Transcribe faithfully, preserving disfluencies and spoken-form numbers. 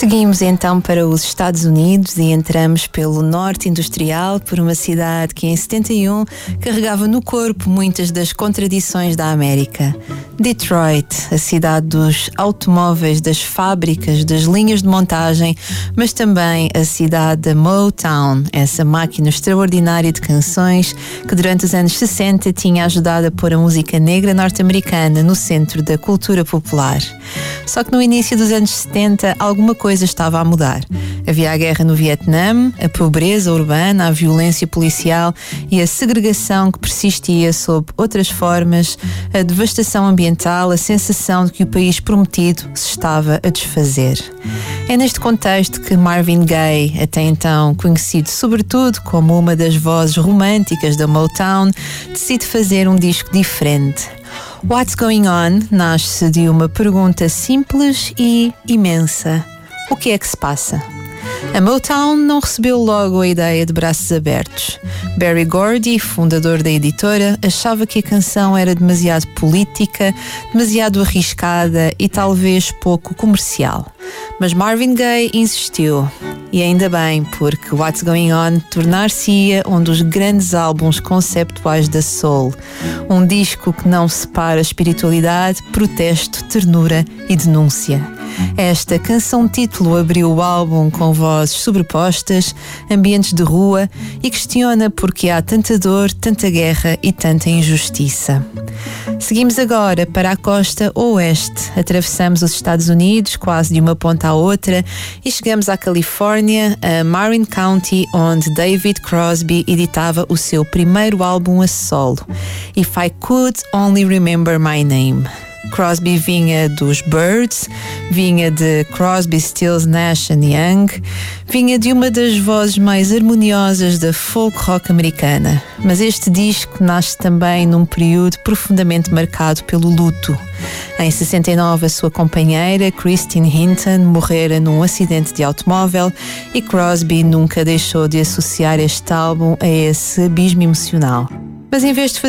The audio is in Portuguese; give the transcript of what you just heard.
Seguimos então para os Estados Unidos e entramos pelo norte industrial, por uma cidade que em setenta e um carregava no corpo muitas das contradições da América. Detroit, a cidade dos automóveis, das fábricas, das linhas de montagem, mas também a cidade da Motown, essa máquina extraordinária de canções que durante os anos sessenta tinha ajudado a pôr a música negra norte-americana no centro da cultura popular. Só que no início dos anos setenta alguma coisa estava a mudar. Havia a guerra no Vietnã, a pobreza urbana, a violência policial e a segregação que persistia sob outras formas, a devastação ambiental, a sensação de que o país prometido se estava a desfazer. É neste contexto que Marvin Gaye, até então conhecido sobretudo como uma das vozes românticas da Motown, decide fazer um disco diferente. What's Going On nasce de uma pergunta simples e imensa. O que é que se passa? A Motown não recebeu logo a ideia de braços abertos. Berry Gordy, fundador da editora, achava que a canção era demasiado política, demasiado arriscada e talvez pouco comercial. Mas Marvin Gaye insistiu. E ainda bem, porque What's Going On tornar-se-ia um dos grandes álbuns conceptuais da soul. Um disco que não separa espiritualidade, protesto, ternura e denúncia. Esta canção-título abriu o álbum com vozes sobrepostas, ambientes de rua e questiona porque há tanta dor, tanta guerra e tanta injustiça. Seguimos agora para a costa oeste. Atravessamos os Estados Unidos, quase de uma ponta à outra, e chegamos à Califórnia, a Marin County, onde David Crosby editava o seu primeiro álbum a solo, If I Could Only Remember My Name. Crosby vinha dos Byrds, vinha de Crosby, Stills, Nash and Young, vinha de uma das vozes mais harmoniosas da folk rock americana. Mas este disco nasce também num período profundamente marcado pelo luto. Em sessenta e nove, a sua companheira, Christine Hinton, morrera num acidente de automóvel e Crosby nunca deixou de associar este álbum a esse abismo emocional. Mas em vez de fazer